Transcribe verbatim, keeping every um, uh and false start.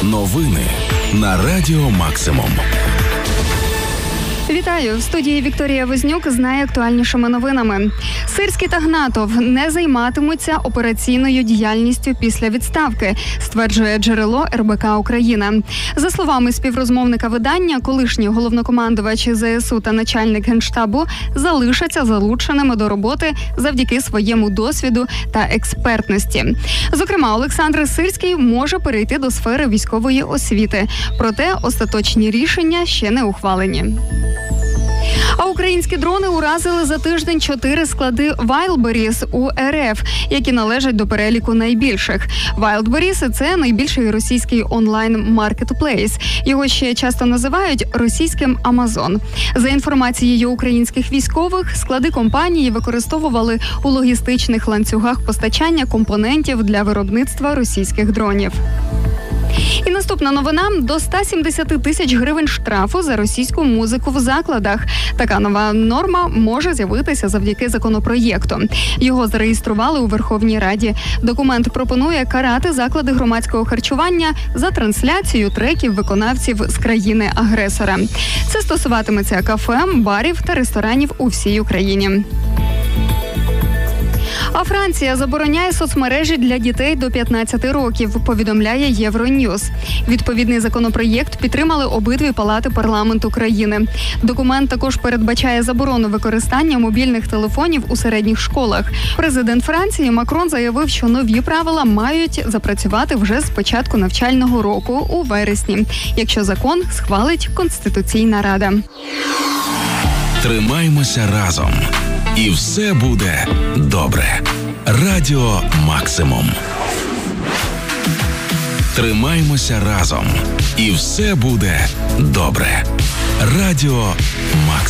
Новини на Радіо Максимум. Вітаю! В студії Вікторія Вознюк з найактуальнішими новинами. Сирський та Гнатов не займатимуться операційною діяльністю після відставки, стверджує джерело ер бе ка Україна. За словами співрозмовника видання, колишній головнокомандувач зе ес у та начальник Генштабу залишаться залученими до роботи завдяки своєму досвіду та експертності. Зокрема, Олександр Сирський може перейти до сфери військової освіти, проте остаточні рішення ще не ухвалені. А українські дрони уразили за тиждень чотири склади Wildberries у ер еф, які належать до переліку найбільших. Wildberries – це найбільший російський онлайн-маркетплейс. Його ще часто називають російським Амазон. За інформацією українських військових, склади компанії використовували у логістичних ланцюгах постачання компонентів для виробництва російських дронів. І наступна новина – до ста сімдесяти тисяч гривень штрафу за російську музику в закладах. Така нова норма може з'явитися завдяки законопроєкту. Його зареєстрували у Верховній Раді. Документ пропонує карати заклади громадського харчування за трансляцію треків виконавців з країни-агресора. Це стосуватиметься кафе, барів та ресторанів у всій Україні. А Франція забороняє соцмережі для дітей до п'ятнадцяти років, повідомляє Євроньюз. Відповідний законопроєкт підтримали обидві палати парламенту країни. Документ також передбачає заборону використання мобільних телефонів у середніх школах. Президент Франції Макрон заявив, що нові правила мають запрацювати вже з початку навчального року у вересні, якщо закон схвалить Конституційна Рада. Тримаймося разом. І все буде добре. Радіо Максимум. Тримаймося разом. І все буде добре. Радіо Максимум.